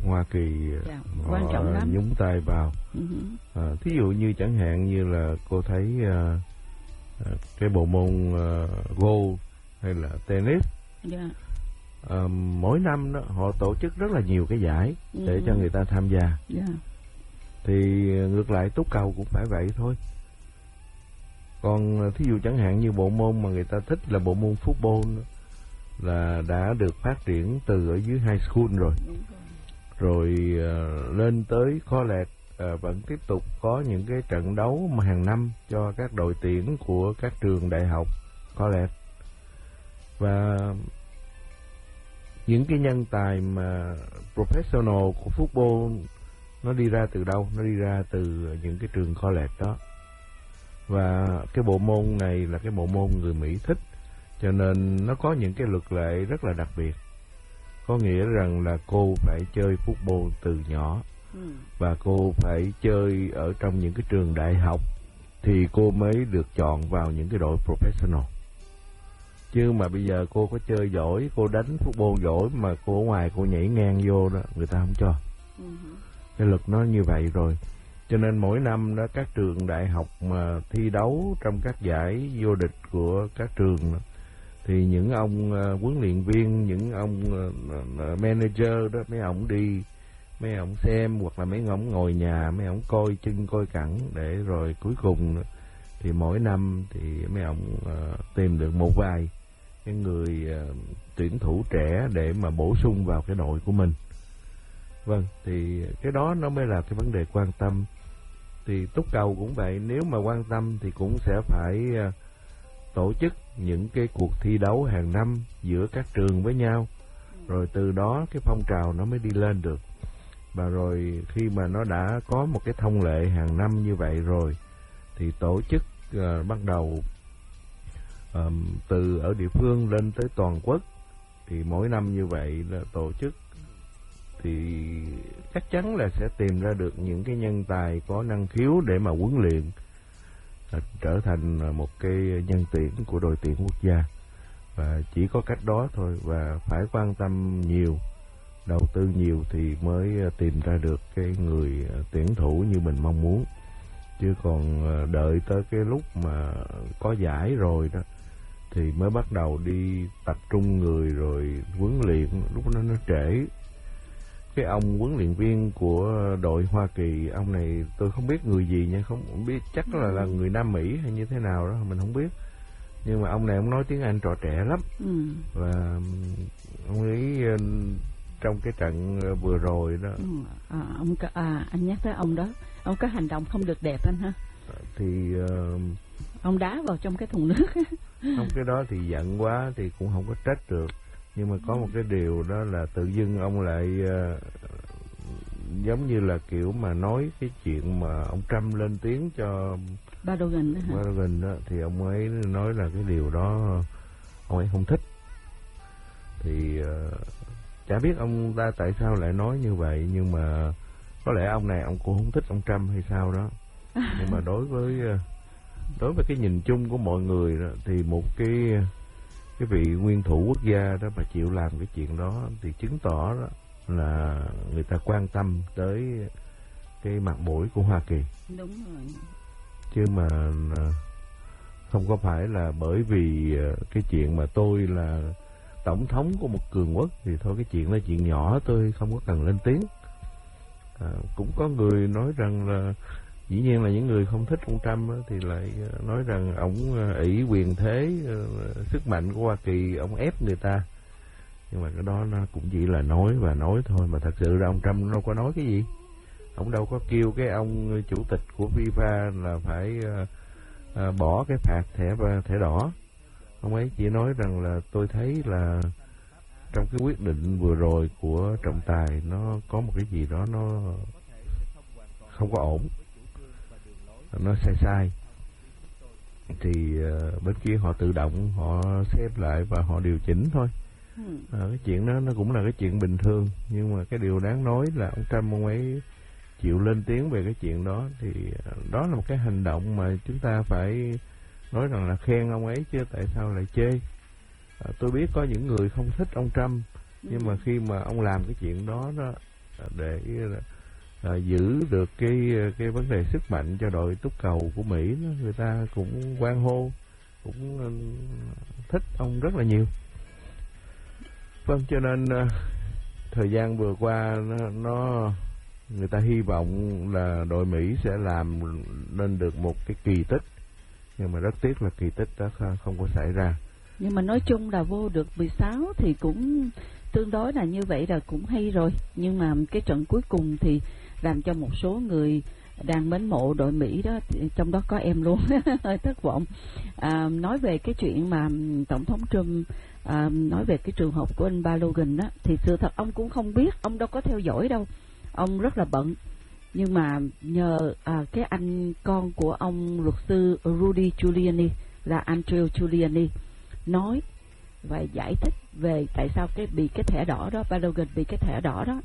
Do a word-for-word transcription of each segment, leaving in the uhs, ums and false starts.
Hoa Kỳ dạ, họ quan trọng lắm. nhúng tay vào. Uh-huh. À, thí dụ như chẳng hạn như là cô thấy uh, uh, cái bộ môn uh, golf hay là tennis, dạ. uh, mỗi năm đó họ tổ chức rất là nhiều cái giải uh-huh. để cho người ta tham gia. dạ. Thì ngược lại túc cầu cũng phải vậy thôi. Còn thí dụ chẳng hạn như bộ môn mà người ta thích là bộ môn football, là đã được phát triển từ ở dưới high school rồi, rồi uh, lên tới college, uh, vẫn tiếp tục có những cái trận đấu mà hàng năm cho các đội tuyển của các trường đại học college. Và những cái nhân tài mà professional của football nó đi ra từ đâu? Nó đi ra từ những cái trường college đó. Và cái bộ môn này là cái bộ môn người Mỹ thích, cho nên nó có những cái luật lệ rất là đặc biệt. Có nghĩa rằng là cô phải chơi football từ nhỏ, ừ. và cô phải chơi ở trong những cái trường đại học thì cô mới được chọn vào những cái đội professional. Chứ mà bây giờ cô có chơi giỏi, cô đánh football giỏi mà cô ở ngoài cô nhảy ngang vô đó, người ta không cho. Ừ. Cái luật nó như vậy rồi. Cho nên mỗi năm đó các trường đại học mà thi đấu trong các giải vô địch của các trường đó, thì những ông uh, huấn luyện viên, những ông uh, manager đó, mấy ông đi, mấy ông xem, hoặc là mấy ông ngồi nhà, mấy ông coi chân coi cẳng, để rồi cuối cùng thì mỗi năm thì mấy ông uh, tìm được một vài cái người uh, tuyển thủ trẻ để mà bổ sung vào cái đội của mình. Vâng, thì cái đó nó mới là cái vấn đề quan tâm. Thì túc cầu cũng vậy, nếu mà quan tâm thì cũng sẽ phải uh, tổ chức những cái cuộc thi đấu hàng năm giữa các trường với nhau, rồi từ đó cái phong trào nó mới đi lên được. Và rồi khi mà nó đã có một cái thông lệ hàng năm như vậy rồi thì tổ chức uh, bắt đầu um, từ ở địa phương lên tới toàn quốc. Thì mỗi năm như vậy là tổ chức thì chắc chắn là sẽ tìm ra được những cái nhân tài có năng khiếu để mà huấn luyện, trở thành một cái nhân tuyển của đội tuyển quốc gia. Và chỉ có cách đó thôi, và phải quan tâm nhiều, đầu tư nhiều thì mới tìm ra được cái người tuyển thủ như mình mong muốn. Chứ còn đợi tới cái lúc mà có giải rồi đó thì mới bắt đầu đi tập trung người rồi huấn luyện, lúc đó nó trễ. Cái ông huấn luyện viên của đội Hoa Kỳ, ông này tôi không biết người gì nha, không biết, chắc là là người Nam Mỹ hay như thế nào đó mình không biết. Nhưng mà ông này ông nói tiếng Anh trò trẻ lắm. Ừ. Và ông ấy trong cái trận vừa rồi đó. Ừ. À, ông à, anh nhắc tới ông đó, ông có hành động không được đẹp anh ha. Thì uh, ông đá vào trong cái thùng nước. Không, cái đó thì giận quá thì cũng không có trách được. Nhưng mà có một cái điều đó là tự dưng ông lại uh, giống như là kiểu mà nói cái chuyện mà ông Trump lên tiếng cho Biden đó, Biden đó, thì ông ấy nói là cái điều đó ông ấy không thích. Thì uh, chả biết ông ta tại sao lại nói như vậy, nhưng mà có lẽ ông này ông cũng không thích ông Trump hay sao đó. Nhưng mà đối với uh, đối với cái nhìn chung của mọi người đó, thì một cái cái vị nguyên thủ quốc gia đó mà chịu làm cái chuyện đó thì chứng tỏ đó là người ta quan tâm tới cái mặt mũi của Hoa Kỳ. Đúng rồi. Chứ mà không có phải là bởi vì cái chuyện mà tôi là tổng thống của một cường quốc thì thôi cái chuyện là chuyện nhỏ, tôi không có cần lên tiếng. À, cũng có người nói rằng là dĩ nhiên là những người không thích ông Trump thì lại nói rằng ông ỷ quyền thế, sức mạnh của Hoa Kỳ, ông ép người ta. Nhưng mà cái đó nó cũng chỉ là nói và nói thôi, mà thật sự ra ông Trump đâu có nói cái gì. Ông đâu có kêu cái ông chủ tịch của FIFA là phải uh, uh, bỏ cái phạt thẻ thẻ đỏ. Ông ấy chỉ nói rằng là tôi thấy là trong cái quyết định vừa rồi của trọng tài nó có một cái gì đó nó không có ổn, nó sai sai. Thì uh, bên kia họ tự động họ xếp lại và họ điều chỉnh thôi. À, cái chuyện đó nó cũng là cái chuyện bình thường. Nhưng mà cái điều đáng nói là ông Trump ông ấy chịu lên tiếng về cái chuyện đó, thì đó là một cái hành động mà chúng ta phải nói rằng là khen ông ấy chứ tại sao lại chê. À, tôi biết có những người không thích ông Trump, nhưng mà khi mà ông làm cái chuyện đó đó để à, giữ được cái cái vấn đề sức mạnh cho đội túc cầu của Mỹ đó. Người ta cũng hoan hô, cũng thích ông rất là nhiều. Vâng, cho nên thời gian vừa qua nó, nó người ta hy vọng là đội Mỹ sẽ làm nên được một cái kỳ tích, nhưng mà rất tiếc là kỳ tích đó không có xảy ra. Nhưng mà nói chung là vô được mười sáu thì cũng tương đối là như vậy là cũng hay rồi. Nhưng mà cái trận cuối cùng thì làm cho một số người đang mến mộ đội Mỹ đó, trong đó có em luôn, hơi thất vọng. À, nói về cái chuyện mà Tổng thống Trump à, nói về cái trường hợp của anh Balogun đó, thì sự thật ông cũng không biết, ông đâu có theo dõi đâu, ông rất là bận. Nhưng mà nhờ à, cái anh con của ông luật sư Rudy Giuliani là Andrew Giuliani nói và giải thích về tại sao cái bị cái thẻ đỏ đó, Balogun bị cái thẻ đỏ đó,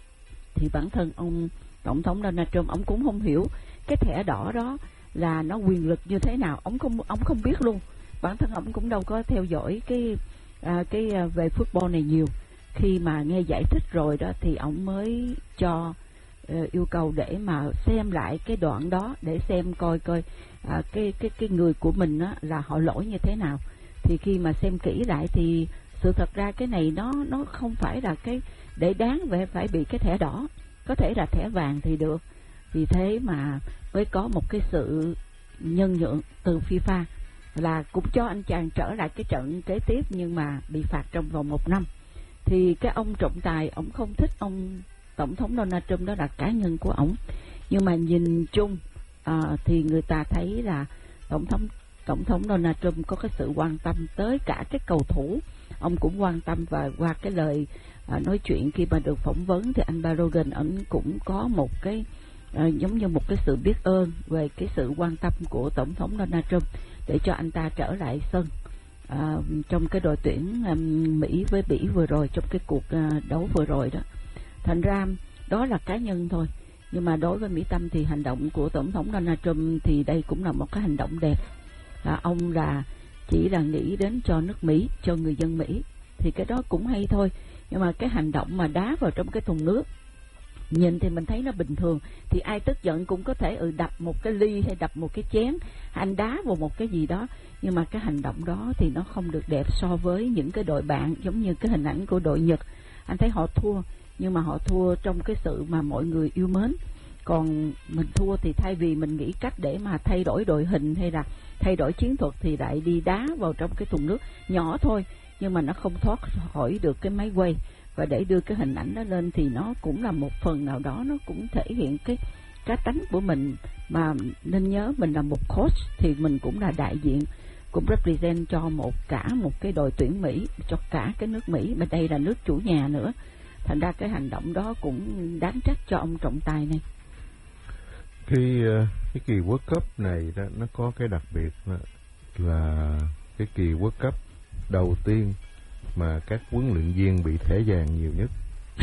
thì bản thân ông Tổng thống Donald Trump ông cũng không hiểu cái thẻ đỏ đó là nó quyền lực như thế nào, ông không ông không biết luôn. Bản thân ông cũng đâu có theo dõi cái à, cái à, về football này nhiều. Khi mà nghe giải thích rồi đó thì ông mới cho uh, yêu cầu để mà xem lại cái đoạn đó để xem coi coi à, cái cái cái người của mình á, là họ lỗi như thế nào. Thì khi mà xem kỹ lại thì sự thật ra cái này nó nó không phải là cái để đáng về phải bị cái thẻ đỏ, có thể là thẻ vàng thì được. Vì thế mà mới có một cái sự nhân nhượng từ FIFA là cũng cho anh chàng trở lại cái trận kế tiếp, nhưng mà bị phạt trong vòng một năm. Thì cái ông trọng tài ông không thích ông Tổng thống Donald Trump, đó là cá nhân của ông. Nhưng mà nhìn chung à, thì người ta thấy là Tổng thống Tổng thống Donald Trump có cái sự quan tâm tới cả cái cầu thủ. Ông cũng quan tâm, và qua cái lời à, nói chuyện khi mà được phỏng vấn thì anh Balogun ông cũng có một cái à, giống như một cái sự biết ơn về cái sự quan tâm của Tổng thống Donald Trump để cho anh ta trở lại sân à, trong cái đội tuyển à, Mỹ với Bỉ vừa rồi, trong cái cuộc à, đấu vừa rồi đó. Thành ra đó là cá nhân thôi, nhưng mà đối với Mỹ Tâm thì hành động của Tổng thống Donald Trump thì đây cũng là một cái hành động đẹp. À, ông là chỉ là nghĩ đến cho nước Mỹ, cho người dân Mỹ, thì cái đó cũng hay thôi. Nhưng mà cái hành động mà đá vào trong cái thùng nước, nhìn thì mình thấy nó bình thường, thì ai tức giận cũng có thể ừ đập một cái ly hay đập một cái chén, anh đá vào một cái gì đó. Nhưng mà cái hành động đó thì nó không được đẹp so với những cái đội bạn, giống như cái hình ảnh của đội Nhật. Anh thấy họ thua, nhưng mà họ thua trong cái sự mà mọi người yêu mến. Còn mình thua thì thay vì mình nghĩ cách để mà thay đổi đội hình hay là thay đổi chiến thuật thì lại đi đá vào trong cái thùng nước nhỏ thôi, nhưng mà nó không thoát khỏi được cái máy quay. Và để đưa cái hình ảnh đó lên thì nó cũng là một phần nào đó, nó cũng thể hiện cái cá tánh của mình. Mà nên nhớ mình là một coach thì mình cũng là đại diện, cũng represent cho một cả một cái đội tuyển Mỹ, cho cả cái nước Mỹ, mà đây là nước chủ nhà nữa. Thành ra cái hành động đó cũng đáng trách cho ông trọng tài này. Cái cái kỳ World Cup này đó, nó có cái đặc biệt đó, là cái kỳ World Cup đầu tiên mà các huấn luyện viên bị thẻ vàng nhiều nhất.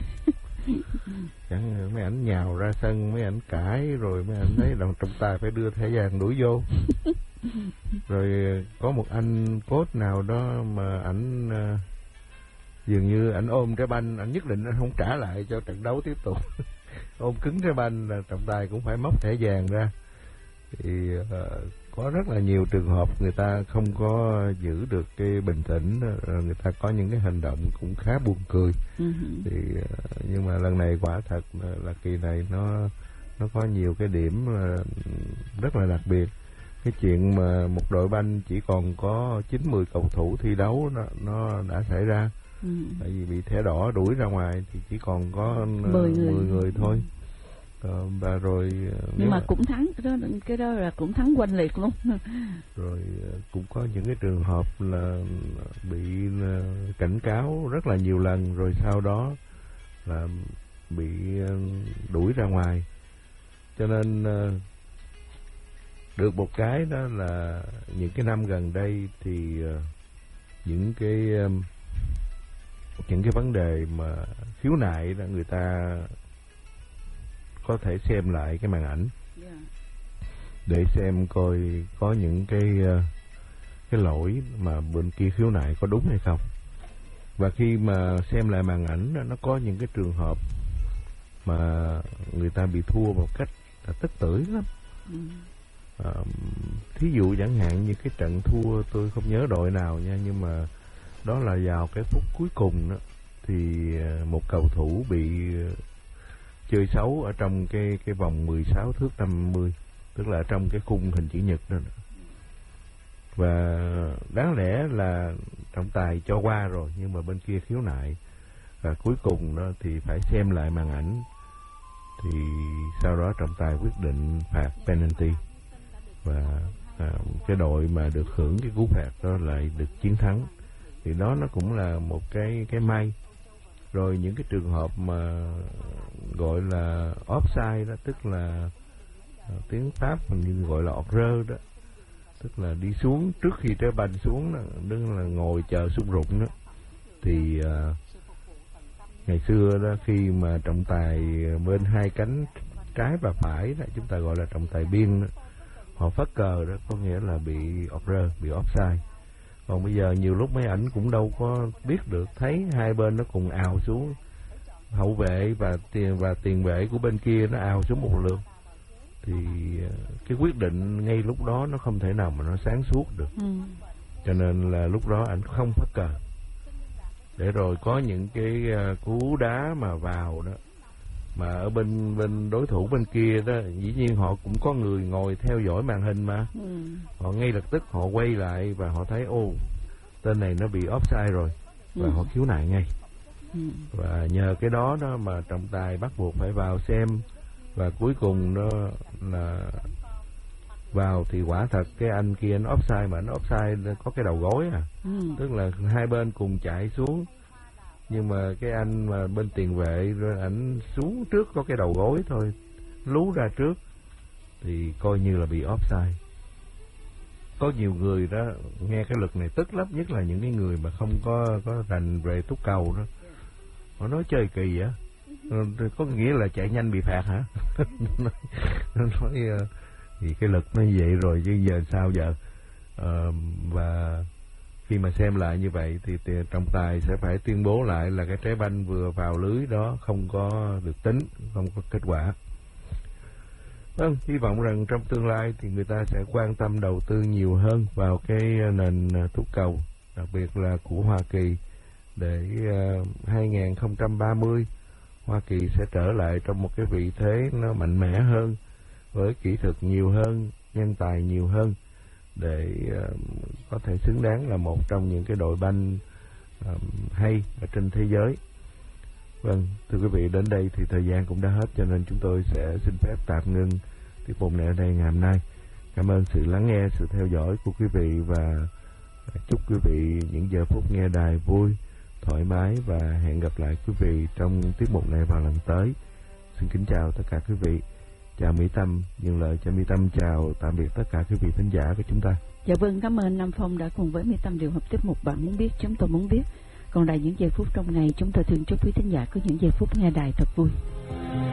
Chẳng mấy ảnh nhào ra sân, mấy ảnh cãi, rồi mấy ảnh thấy đồng trọng tài phải đưa thẻ vàng đuổi vô. Rồi có một anh coach nào đó mà ảnh uh, dường như ảnh ôm trái banh, ảnh nhất định anh không trả lại cho trận đấu tiếp tục. Ôm cứng trái banh là trọng tài cũng phải móc thẻ vàng ra. Thì uh, có rất là nhiều trường hợp người ta không có giữ được cái bình tĩnh, người ta có những cái hành động cũng khá buồn cười. Uh-huh. Thì uh, nhưng mà lần này quả thật là, là kỳ này nó nó có nhiều cái điểm uh, rất là đặc biệt. Cái chuyện mà một đội banh chỉ còn có chín mười cầu thủ thi đấu nó, nó đã xảy ra. Ừ. Tại vì bị thẻ đỏ đuổi ra ngoài thì chỉ còn có mười người, mười người thôi. Ờ, và rồi nhưng mà cũng thắng, đó, cái đó là cũng thắng oanh liệt luôn. Rồi cũng có những cái trường hợp là bị cảnh cáo rất là nhiều lần, rồi sau đó là bị đuổi ra ngoài. Cho nên được một cái đó là những cái năm gần đây thì những cái những cái vấn đề mà khiếu nại là người ta có thể xem lại cái màn ảnh để xem coi có những cái cái lỗi mà bên kia khiếu nại có đúng hay không. Và khi mà xem lại màn ảnh nó có những cái trường hợp mà người ta bị thua một cách là tức tưởi lắm. Ừ. À, thí dụ chẳng hạn như cái trận thua, tôi không nhớ đội nào nha, nhưng mà đó là vào cái phút cuối cùng đó, thì một cầu thủ bị chơi xấu ở trong cái cái vòng mười sáu thước năm mươi, tức là trong cái khung hình chữ nhật đó. Và đáng lẽ là trọng tài cho qua rồi, nhưng mà bên kia khiếu nại, và cuối cùng đó thì phải xem lại màn ảnh, thì sau đó trọng tài quyết định phạt penalty, và à, cái đội mà được hưởng cái cú phạt đó lại được chiến thắng. Thì đó nó cũng là một cái cái may. Rồi những cái trường hợp mà gọi là offside đó, tức là à, tiếng Pháp mình như gọi là hors-jeu đó, tức là đi xuống trước khi trái banh xuống đó, tức là ngồi chờ sung rụng đó. Thì à, ngày xưa đó, khi mà trọng tài bên hai cánh trái và phải đó, chúng ta gọi là trọng tài biên đó, họ phất cờ đó, có nghĩa là bị hors-jeu, bị offside. Còn bây giờ nhiều lúc mấy ảnh cũng đâu có biết được, thấy hai bên nó cùng ào xuống, hậu vệ và tiền và tiền vệ của bên kia nó ào xuống một lượt, thì cái quyết định ngay lúc đó nó không thể nào mà nó sáng suốt được. Ừ. Cho nên là lúc đó ảnh không phất cờ. Để rồi có những cái cú đá mà vào đó, mà ở bên bên đối thủ bên kia đó, dĩ nhiên họ cũng có người ngồi theo dõi màn hình mà. Ừ. Họ ngay lập tức họ quay lại và họ thấy ô, tên này nó bị offside rồi, và ừ. họ khiếu nại ngay. Ừ. Và nhờ cái đó đó mà trọng tài bắt buộc phải vào xem, và cuối cùng đó là vào thì quả thật cái anh kia anh offside, mà anh offside có cái đầu gối à. Ừ. Tức là hai bên cùng chạy xuống, nhưng mà cái anh mà bên tiền vệ rồi ảnh xuống trước có cái đầu gối thôi, lú ra trước, thì coi như là bị offside. Có nhiều người đó nghe cái luật này tức lắm, nhất là những cái người mà không có có rành về túc cầu đó. Họ nói chơi kỳ vậy, có nghĩa là chạy nhanh bị phạt hả? Nó nói thì cái luật nó vậy rồi chứ giờ sao giờ? À, và khi mà xem lại như vậy thì, thì trọng tài sẽ phải tuyên bố lại là cái trái banh vừa vào lưới đó không có được tính, không có kết quả. Vâng, hy vọng rằng trong tương lai thì người ta sẽ quan tâm đầu tư nhiều hơn vào cái nền túc cầu, đặc biệt là của Hoa Kỳ, để uh, hai không ba mươi Hoa Kỳ sẽ trở lại trong một cái vị thế nó mạnh mẽ hơn, với kỹ thuật nhiều hơn, nhân tài nhiều hơn, để uh, có thể xứng đáng là một trong những cái đội banh uh, hay ở trên thế giới. Vâng, thưa quý vị, đến đây thì thời gian cũng đã hết, cho nên chúng tôi sẽ xin phép tạm ngưng tiết mục này ở đây ngày hôm nay. Cảm ơn sự lắng nghe, sự theo dõi của quý vị, và chúc quý vị những giờ phút nghe đài vui, thoải mái, và hẹn gặp lại quý vị trong tiết mục này vào lần tới. Xin kính chào tất cả quý vị. Chào Mỹ Tâm, nhân lời cho Mỹ Tâm chào tạm biệt tất cả quý vị khán giả của chúng ta. Dạ vâng, cảm ơn Nam Phong đã cùng với Mỹ Tâm điều hợp tiết mục Bạn Muốn Biết Chúng Tôi Muốn Biết. Còn đài những giây phút trong ngày, chúng tôi thường chúc quý thính giả có những giây phút nghe đài thật vui.